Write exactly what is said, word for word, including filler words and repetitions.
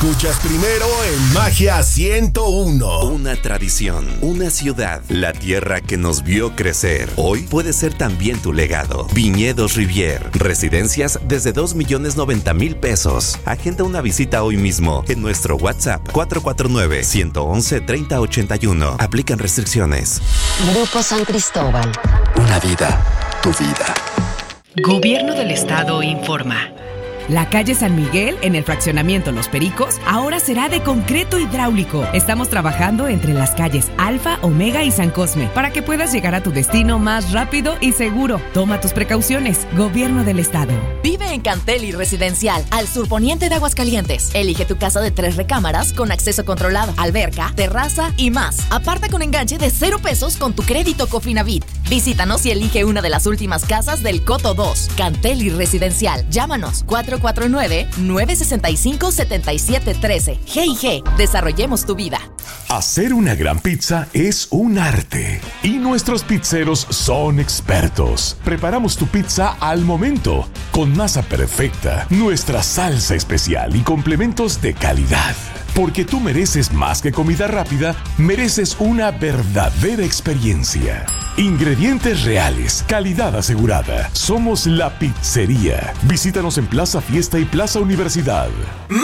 escuchas primero en Magia ciento uno. Una tradición, una ciudad, la tierra que nos vio crecer. Hoy puede ser también tu legado. Viñedos Rivier, residencias desde dos millones noventa mil pesos. Agenda una visita hoy mismo en nuestro WhatsApp cuatro cuatro nueve, uno uno uno, tres cero ocho uno. Aplican restricciones. Grupo San Cristóbal. Una vida, tu vida. Gobierno del Estado informa. La calle San Miguel, en el fraccionamiento Los Pericos, ahora será de concreto hidráulico. Estamos trabajando entre las calles Alfa, Omega y San Cosme para que puedas llegar a tu destino más rápido y seguro. Toma tus precauciones. Gobierno del Estado. Vive en Cantelli Residencial, al surponiente de Aguascalientes. Elige tu casa de tres recámaras con acceso controlado, alberca, terraza y más. Aparta con enganche de cero pesos con tu crédito Cofinavit. Visítanos y elige una de las últimas casas del Coto dos. Cantelli Residencial. Llámanos cuatro cuatro nueve, nueve seis cinco, siete siete uno tres. G y G. Desarrollemos tu vida. Hacer una gran pizza es un arte y nuestros pizzeros son expertos. Preparamos tu pizza al momento, con masa perfecta, nuestra salsa especial y complementos de calidad. Porque tú mereces más que comida rápida, mereces una verdadera experiencia. Ingredientes reales, calidad asegurada. Somos La Pizzería. Visítanos en Plaza Fiesta y Plaza Universidad.